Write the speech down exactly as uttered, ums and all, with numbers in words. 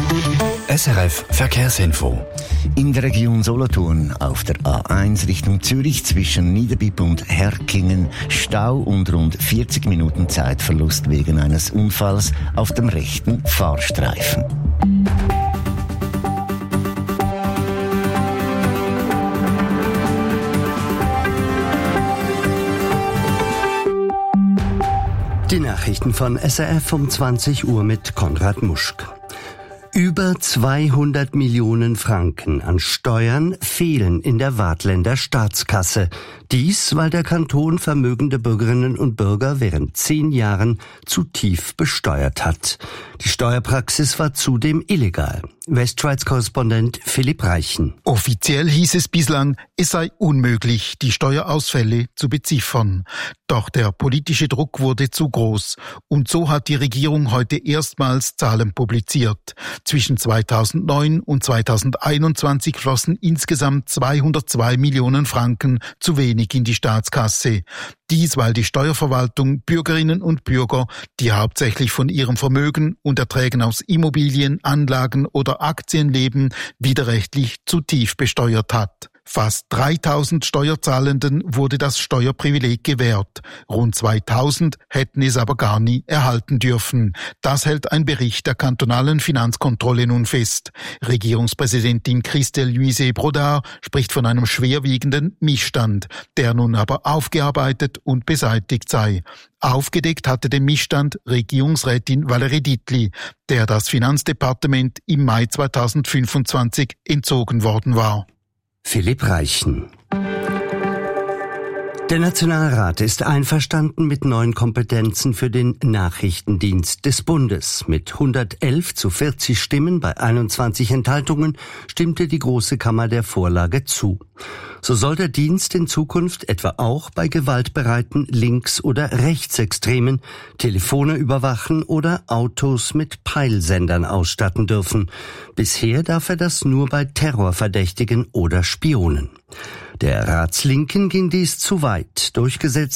S R F Verkehrsinfo. In der Region Solothurn auf der A eins Richtung Zürich zwischen Niederbipp und Herklingen Stau und rund vierzig Minuten Zeitverlust wegen eines Unfalls auf dem rechten Fahrstreifen. Die Nachrichten von S R F um zwanzig Uhr mit Konrad Muschk. Über zweihundert Millionen Franken an Steuern fehlen in der Waadtländer Staatskasse. Dies, weil der Kanton vermögende Bürgerinnen und Bürger während zehn Jahren zu tief besteuert hat. Die Steuerpraxis war zudem illegal. Westschweiz-Korrespondent Philipp Reichen. Offiziell hieß es bislang, es sei unmöglich, die Steuerausfälle zu beziffern. Doch der politische Druck wurde zu groß. Und so hat die Regierung heute erstmals Zahlen publiziert. Zwischen zweitausendneun und zweitausendeinundzwanzig flossen insgesamt zweihundertzwei Millionen Franken zu wenig in die Staatskasse. Dies, weil die Steuerverwaltung Bürgerinnen und Bürger, die hauptsächlich von ihrem Vermögen und Erträgen aus Immobilien, Anlagen oder Aktien leben, widerrechtlich zu tief besteuert hat. Fast dreitausend Steuerzahlenden wurde das Steuerprivileg gewährt. Rund zweitausend hätten es aber gar nie erhalten dürfen. Das hält ein Bericht der kantonalen Finanzkontrolle nun fest. Regierungspräsidentin Christelle Luise Brodard spricht von einem schwerwiegenden Missstand, der nun aber aufgearbeitet und beseitigt sei. Aufgedeckt hatte den Missstand Regierungsrätin Valerie Dietli, der das Finanzdepartement im Mai zweitausendfünfundzwanzig entzogen worden war. Philipp Reichen. Der Nationalrat ist einverstanden mit neuen Kompetenzen für den Nachrichtendienst des Bundes. Mit hundertelf zu vierzig Stimmen bei einundzwanzig Enthaltungen stimmte die Große Kammer der Vorlage zu. So soll der Dienst in Zukunft etwa auch bei gewaltbereiten Links- oder Rechtsextremen Telefone überwachen oder Autos mit Peilsendern ausstatten dürfen. Bisher darf er das nur bei Terrorverdächtigen oder Spionen. Der Ratslinken ging dies zu weit. Durchgesetzt